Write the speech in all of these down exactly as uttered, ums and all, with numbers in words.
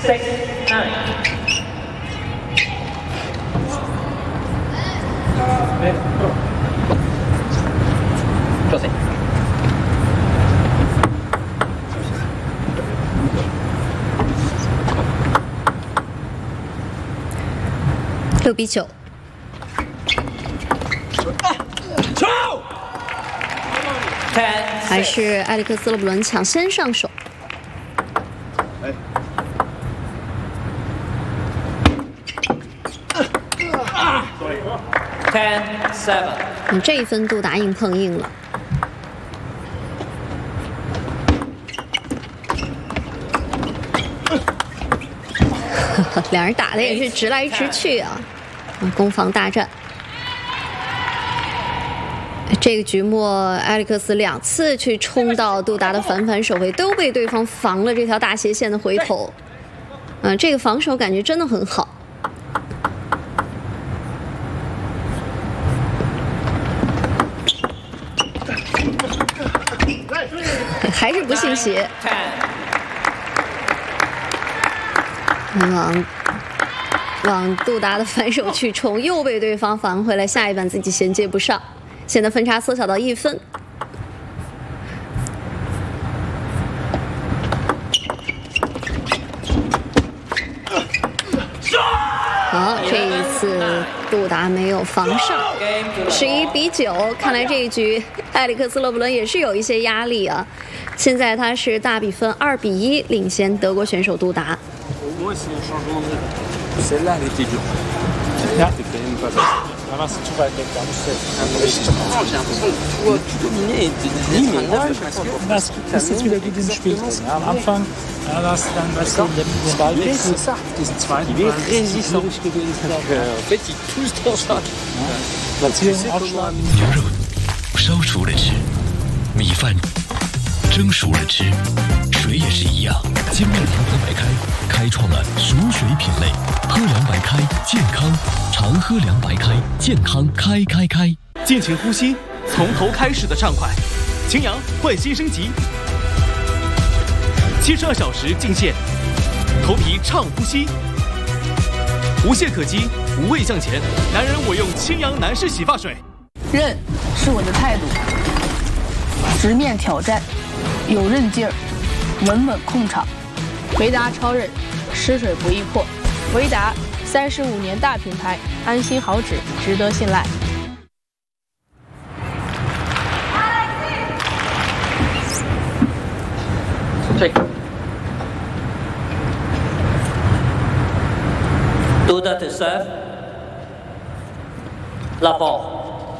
six nine。休息。 六比九。还是埃里克斯·勒布伦抢先上手。 ten seven。 嗯，这一分杜达硬碰硬了。两人打的也是直来直去啊，攻防大战。这个局末，埃里克斯两次去冲到杜达的反反手回，都被对方防了这条大斜线的回头。嗯、呃，这个防守感觉真的很好。还是不信邪。往往杜达的反手去冲，又被对方防回来，下一板自己衔接不上。现在分差缩小到一分。好，这一次杜达没有防上，十一比九。看来这一局埃里克斯·勒布伦也是有一些压力啊。现在他是大比分二比一领先德国选手杜达。 Voilà, si tu vas avec la mousse, j'ai l'impression que tu vois tout dominer et oui, mais ouais, parce que das ist wieder gut im Spiel. Ja, am Anfang, ja, das dann, weißt du, der Ball ist ça, diesen zweiten Ball. Résistant. En fait, il touche dans ça. Platzierung, Aufschlag. 牛肉烧熟了吃，米饭蒸熟了吃，水也是一样。精酿银河白开开创了熟水品类，喝凉白开健康，常喝凉白开健康开开开。 尽情呼吸，从头开始的畅快。擎阳焕新升级，七十二小时净线，头皮畅呼吸，无懈可击，无畏向前。男人我用青阳男士洗发水。 韧是我的态度，直面挑战，有韧劲儿，稳稳控场。维达超韧，湿水不易破。维达三十五年大品牌，安心好纸，值得信赖。 Take. Duda to serve. La ball.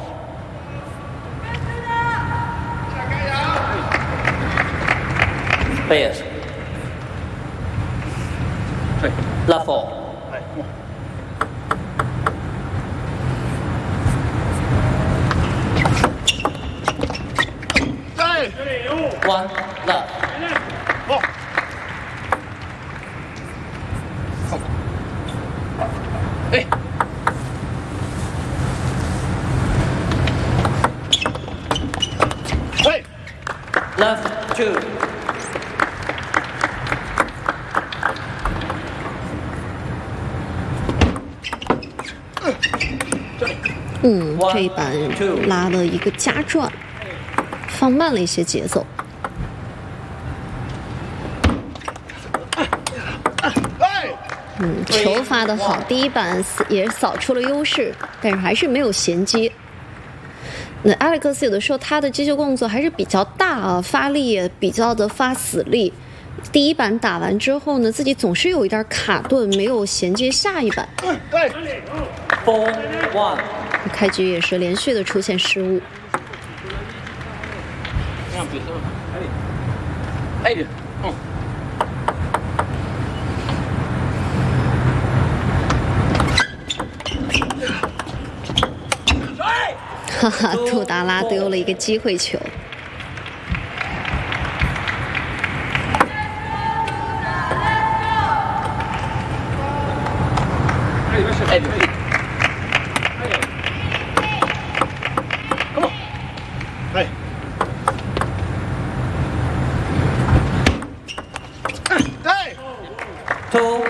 Players. La ball. One left. Hey. Hey. Left two. 嗯，这一板拉了一个加转，放慢了一些节奏。嗯，球发得好，第一板也扫出了优势，但是还是没有衔接。那埃里克斯有的时候他的击球动作还是比较大啊，发力也比较的发死力。第一板打完之后呢，自己总是有一点卡顿，没有衔接下一板。 Four one。 开局也是连续的出现失误。 哎， 哈哈，杜达拉丢了一个机会球。 哎， Hey. Two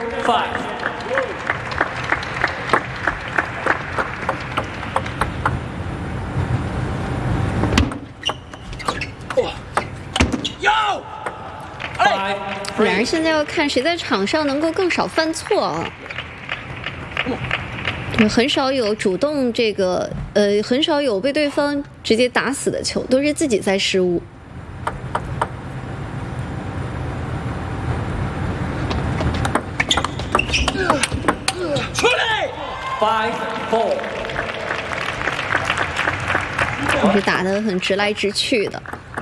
两人现在要看谁在场上能够更少犯错啊。很少有主动这个呃，很少有被对方直接打死的球，都是自己在失误。 出来 ，five four， 都是打得很直来直去的。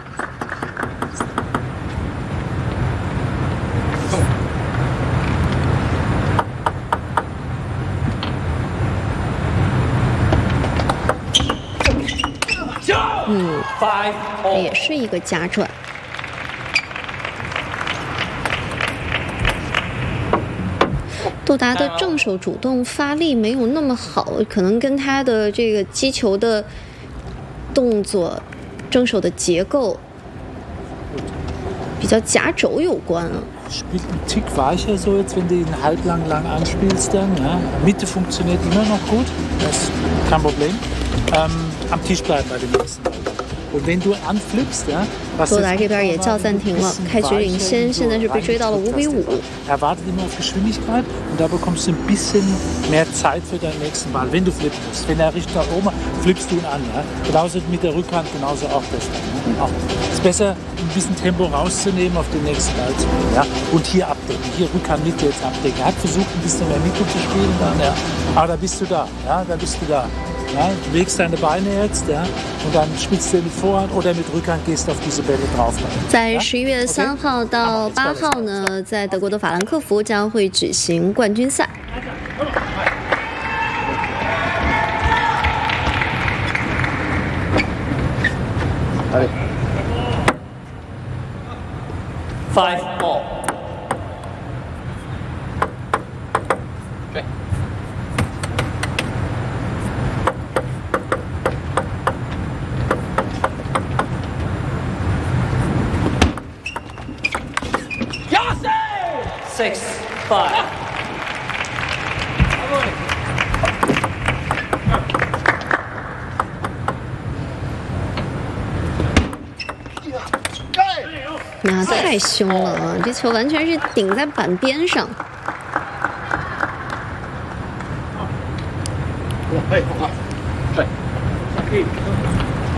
嗯，也是一个夹转。杜达的正手主动发力没有那么好，可能跟他的这个击球的动作、正手的结构比较夹肘有关啊。 Spielt ein Tick weicher so jetzt, wenn du ihn halblang lang anspielst dann. Ja. Mitte funktioniert immer noch gut, das ist kein Problem. Ähm, am Tisch bleiben bei dem nächsten Ball. Und wenn du anflippst, ja, was 杜达这边也叫暂停了，开局领先，现在是被追到了五比五。 Er wartet immer auf Geschwindigkeit und da bekommst du ein bisschen mehr Zeit für deinen nächsten Ball, wenn du flippen musst. Wenn er Richtung nach oben, flippst du ihn an. Ja. Genauso mit der Rückhand, genauso auch das. Ja. Es ist besser, ein bisschen Tempo rauszunehmen, auf den nächsten Ball zu gehen. Ja. Und hier abdecken, hier Rückhand Mitte jetzt abdecken. Er hat versucht, ein bisschen mehr Mitte zu spielen, dann, ja. Aber da bist du da, ja, da bist du da. Ja, du legst deine Beine jetzt, ja, und dann spielst du mit Vorhand oder mit Rückhand, gehst auf diese Bälle drauf. 在十一月三号到八号呢，在德国的法兰克福将会举行冠军赛。 five all。Six, five. 那太凶了啊！这球完全是顶在板边上。 对。